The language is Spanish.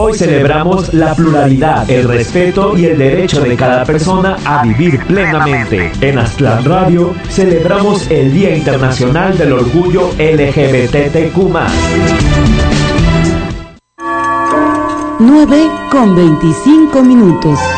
Hoy celebramos la pluralidad, el respeto y el derecho de cada persona a vivir plenamente. En Aztlán Radio celebramos el Día Internacional del Orgullo LGBTQ+. 9:25.